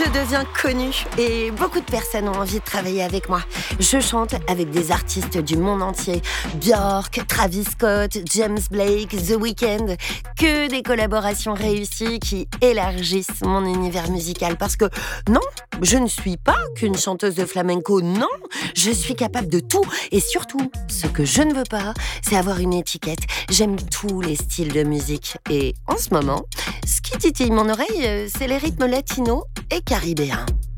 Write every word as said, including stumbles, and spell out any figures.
je deviens connue et beaucoup de personnes ont envie de travailler avec moi. Je chante avec des artistes du monde entier. Björk, Travis Scott, James Blake, The Weeknd. Que des collaborations réussies qui élargissent mon univers musical. Parce que non, je ne suis pas qu'une chanteuse de flamenco. Non, je suis capable de tout. Et surtout, ce que je ne veux pas, c'est avoir une étiquette. J'aime tous les styles de musique. Et en ce moment, ce qui titille mon oreille, c'est les rythmes latinos et caribéens.